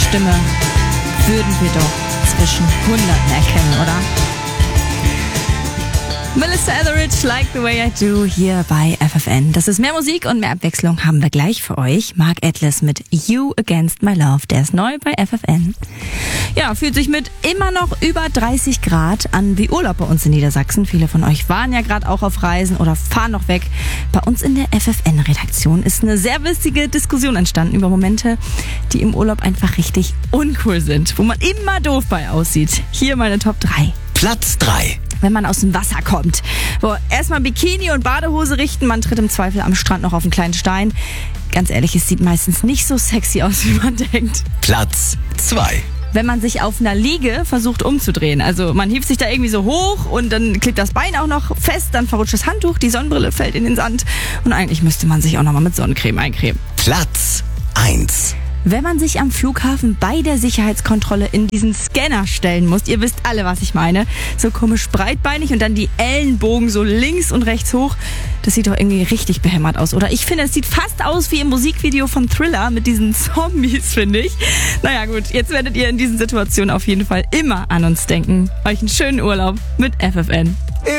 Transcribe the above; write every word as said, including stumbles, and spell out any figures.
Stimme würden wir doch zwischen Hunderten erkennen, oder? Melissa Etheridge, Like the Way I Do, hier bei F F N. Das ist mehr Musik und mehr Abwechslung haben wir gleich für euch. Mark Atlas mit You Against My Love, der ist neu bei F F N. Ja, fühlt sich mit immer noch über dreißig Grad an wie Urlaub bei uns in Niedersachsen. Viele von euch waren ja gerade auch auf Reisen oder fahren noch weg. Bei uns in der F F N-Redaktion ist eine sehr witzige Diskussion entstanden über Momente, die im Urlaub einfach richtig uncool sind, wo man immer doof bei aussieht. Hier meine Top drei. Platz drei. Wenn man aus dem Wasser kommt. Wo erstmal Bikini und Badehose richten, man tritt im Zweifel am Strand noch auf einen kleinen Stein. Ganz ehrlich, es sieht meistens nicht so sexy aus, wie man denkt. Platz zwei. Wenn man sich auf einer Liege versucht umzudrehen. Also man hieft sich da irgendwie so hoch und dann klebt das Bein auch noch fest, dann verrutscht das Handtuch, die Sonnenbrille fällt in den Sand und eigentlich müsste man sich auch nochmal mit Sonnencreme eincremen. Platz eins. Wenn man sich am Flughafen bei der Sicherheitskontrolle in diesen Scanner stellen muss, ihr wisst alle, was ich meine, so komisch breitbeinig und dann die Ellenbogen so links und rechts hoch, das sieht doch irgendwie richtig behämmert aus, oder? Ich finde, es sieht fast aus wie im Musikvideo von Thriller mit diesen Zombies, finde ich. Naja gut, jetzt werdet ihr in diesen Situationen auf jeden Fall immer an uns denken. Euch einen schönen Urlaub mit F F N.